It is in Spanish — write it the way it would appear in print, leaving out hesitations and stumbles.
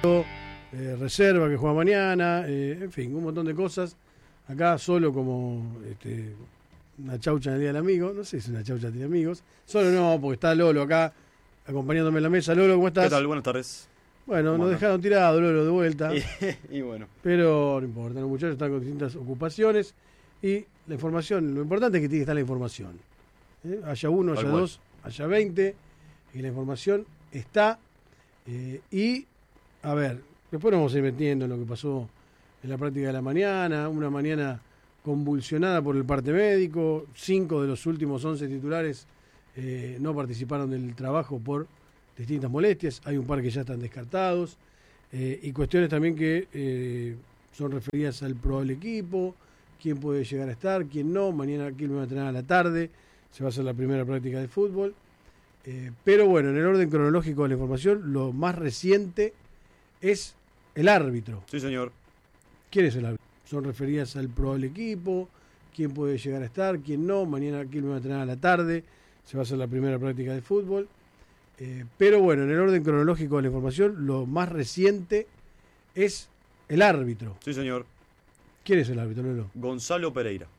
reserva que juega mañana, en fin, un montón de cosas. Acá solo como una chaucha en el Día del Amigo, no sé si es una chaucha de amigos, solo no, porque está Lolo acá acompañándome en la mesa. Lolo, ¿cómo estás? ¿Qué tal? Buenas tardes. Bueno, nos dejaron tirado, Lolo, de vuelta. Y bueno. Pero no importa, los muchachos están con distintas ocupaciones y la información, lo importante es que tiene que estar la información. Haya uno, haya dos, haya 20, y la información está. Y, a ver, después nos vamos a ir metiendo en lo que pasó en la práctica de la mañana, una mañana convulsionada por el parte médico, 5 de los últimos 11 titulares no participaron del trabajo por distintas molestias, hay un par que ya están descartados, y cuestiones también que son referidas al probable equipo, quién puede llegar a estar, quién no. Mañana aquí lo van a entrenar a la tarde, se va a hacer la primera práctica de fútbol, pero bueno, en el orden cronológico de la información, lo más reciente es el árbitro. Sí, señor. ¿Quién es el árbitro? Son referidas al probable equipo, quién puede llegar a estar, quién no. Mañana aquí lo van a entrenar a la tarde, se va a hacer la primera práctica de fútbol. Pero bueno, en el orden cronológico de la información, lo más reciente es el árbitro. Sí, señor. ¿Quién es el árbitro, Lolo? Gonzalo Pereira.